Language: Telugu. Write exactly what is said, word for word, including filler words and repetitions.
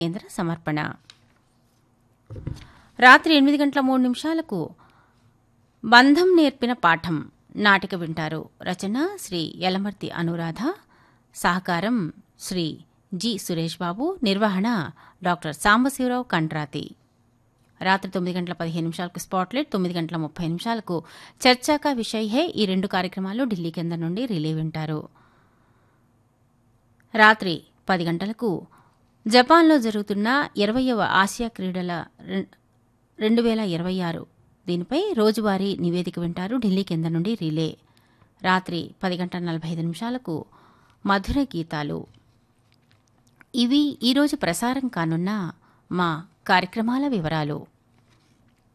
కేంద్ర సమర్పణ. రాత్రి ఎనిమిది గంటల మూడు నిమిషాలకు బంధం నేర్పిన పాఠం నాటిక వింటారు. రచన శ్రీ యలమర్తి అనురాధ, సహకారం శ్రీ జి సురేష్ బాబు, నిర్వహణ డాక్టర్ సాంబశివరావు కండ్రాతి. రాత్రి తొమ్మిది గంటల పదిహేను నిమిషాలకు స్పాట్లైట్, తొమ్మిది గంటల ముప్పై నిమిషాలకు చర్చాకా విషయ్ హే. ఈ రెండు కార్యక్రమాలు ఢిల్లీ కేంద్రం నుండి రిలే వింటారు. రాత్రి పది గంటలకు జపాన్లో జరుగుతున్న ఇరవయవ ఆసియా క్రీడల రెండు వేల ఇరవై ఆరు దీనిపై రోజువారీ నివేదిక వింటారు. ఢిల్లీ కేంద్రం నుండి రిలే. రాత్రి పది గంటల నలభై ఐదు నిమిషాలకు మధుర గీతాలు. ఇవి ఈరోజు ప్రసారం కానున్న మా కార్యక్రమాల వివరాలు.